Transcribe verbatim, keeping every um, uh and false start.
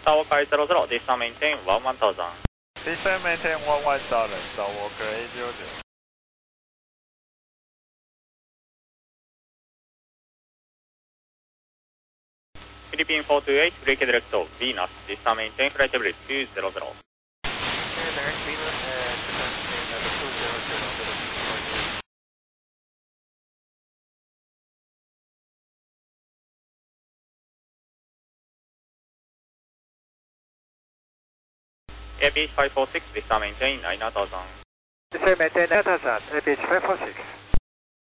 Tower Sky zero zero, this time maintain one one thousand. This time maintain one one thousand, Skywalker eight zero zero. Philippine four two eight, break direct to Venus, this time maintain flight level two zero zero. Okay, direct Venus and maintain level two zero zero. A P H five four six, this time maintain nine thousand. This time maintain nine thousand, A P H five four six.